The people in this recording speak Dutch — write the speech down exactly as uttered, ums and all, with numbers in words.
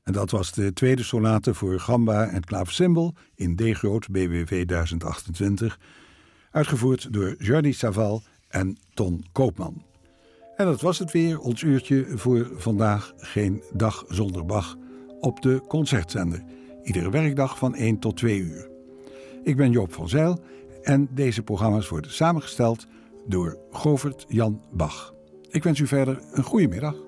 En dat was de tweede sonate voor gamba en klavecimbal in D-groot B W V duizend achtentwintig, uitgevoerd door Jordi Savall en Ton Koopman. En dat was het weer, ons uurtje voor vandaag. Geen dag zonder Bach op de Concertzender. Iedere werkdag van één tot twee uur. Ik ben Joop van Zijl en deze programma's worden samengesteld door Govert Jan Bach. Ik wens u verder een goede middag.